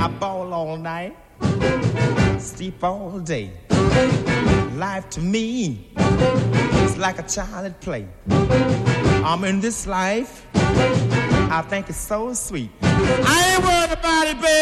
I ball all night, sleep all day. Life to me is like a child at play. I'm in this life, I think it's so sweet. I ain't worried about it, baby.